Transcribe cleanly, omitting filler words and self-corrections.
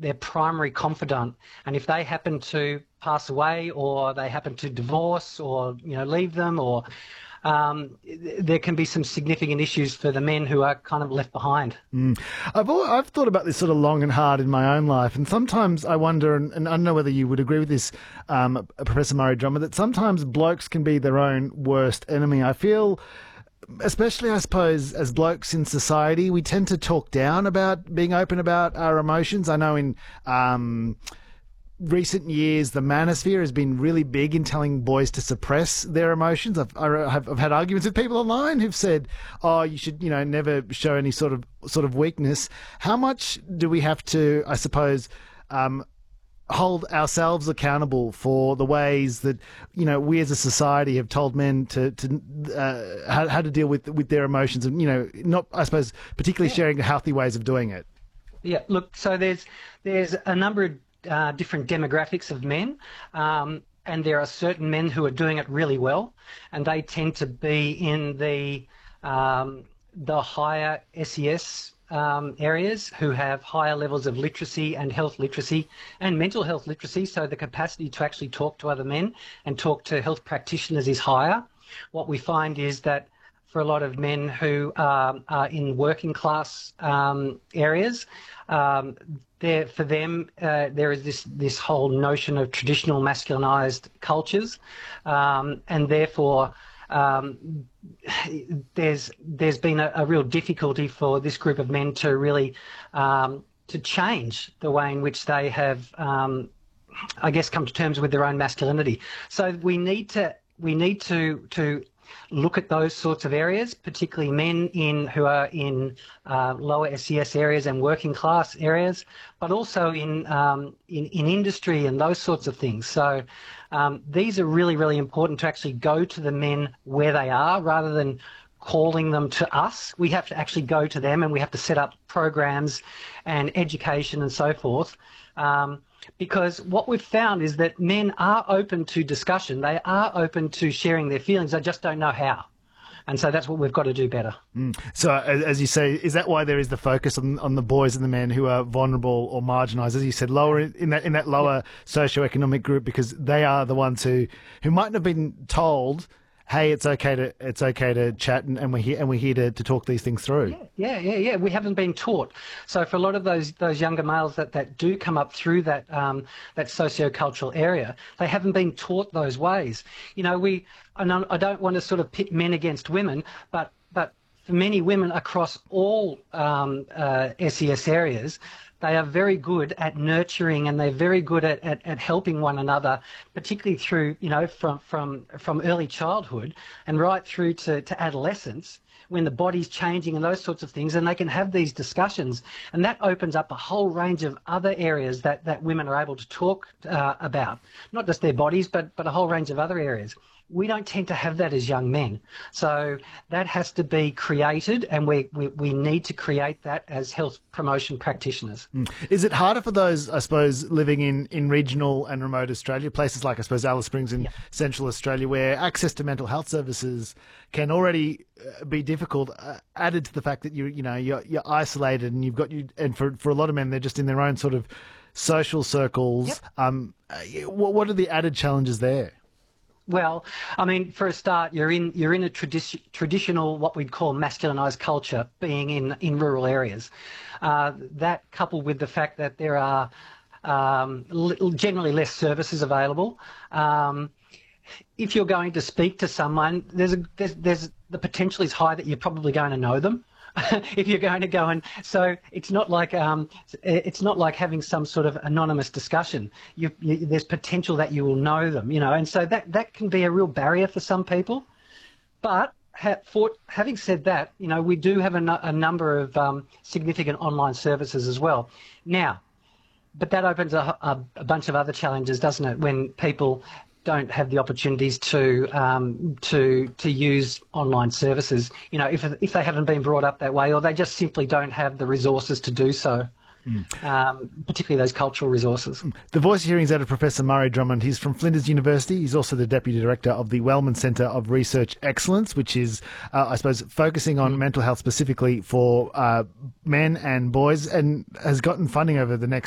their primary confidant, and if they happen to pass away or they happen to divorce or leave them, or there can be some significant issues for the men who are kind of left behind. I've thought about this sort of long and hard in my own life, and sometimes I wonder, and I don't know whether you would agree with this, Professor Murray Drummond, that sometimes blokes can be their own worst enemy. I feel, especially I suppose as blokes in society, we tend to talk down about being open about our emotions. I know in recent years, the manosphere has been really big in telling boys to suppress their emotions. I've had arguments with people online who've said, "Oh, you should, never show any sort of weakness." How much do we have to, I suppose, hold ourselves accountable for the ways that we as a society have told men to how to deal with their emotions, and not, I suppose, particularly sharing healthy ways of doing it? Yeah, look, so there's a number of different demographics of men, and there are certain men who are doing it really well, and they tend to be in the higher SES areas, who have higher levels of literacy and health literacy and mental health literacy, so the capacity to actually talk to other men and talk to health practitioners is higher. What we find is that for a lot of men who are in working class areas, for them, there is this whole notion of traditional masculinized cultures, and therefore there's been a real difficulty for this group of men to really to change the way in which they have, I guess, come to terms with their own masculinity. So we need to look at those sorts of areas, particularly men who are in lower SES areas and working class areas, but also in industry and those sorts of things. So these are really, really important to actually go to the men where they are rather than calling them to us. We have to actually go to them, and we have to set up programs and education and so forth. Because what we've found is that men are open to discussion. They are open to sharing their feelings. They just don't know how. And so that's what we've got to do better. So, as you say, is that why there is the focus on the boys and the men who are vulnerable or marginalised, as you said, lower in that lower socioeconomic group, because they are the ones who mightn't have been told, hey, it's okay to chat, and we're here to talk these things through. Yeah. We haven't been taught. So for a lot of those younger males that do come up through that socio-cultural area, they haven't been taught those ways. I don't want to sort of pit men against women, but for many women across all SES areas, they are very good at nurturing, and they're very good at helping one another, particularly through, from early childhood and right through to adolescence, when the body's changing and those sorts of things, and they can have these discussions. And that opens up a whole range of other areas that women are able to talk about, not just their bodies, but a whole range of other areas. We don't tend to have that as young men. So that has to be created, and we need to create that as health promotion practitioners. Is it harder for those, I suppose, living in regional and remote Australia, places like, I suppose, Alice Springs in Central Australia, where access to mental health services can already be difficult, added to the fact that you're isolated, and and for a lot of men, they're just in their own sort of social circles. What are the added challenges there? Well, I mean, for a start, you're in a traditional, what we'd call masculinized culture, being in rural areas. That, coupled with the fact that there are generally less services available. If you're going to speak to someone, there's the potential is high that you're probably going to know them. If you're going to go, and so it's not like having some sort of anonymous discussion. There's potential that you will know them, and so that can be a real barrier for some people. But having said that, we do have a number of significant online services as well now. But that opens a bunch of other challenges, doesn't it? When people don't have the opportunities to use online services, if they haven't been brought up that way, or they just simply don't have the resources to do so. Particularly those cultural resources. The voice you're hearing is out of Professor Murray Drummond. He's from Flinders University. He's also the Deputy Director of the Wellman Centre of Research Excellence, which is, I suppose, focusing on mental health specifically for men and boys, and has gotten funding over the next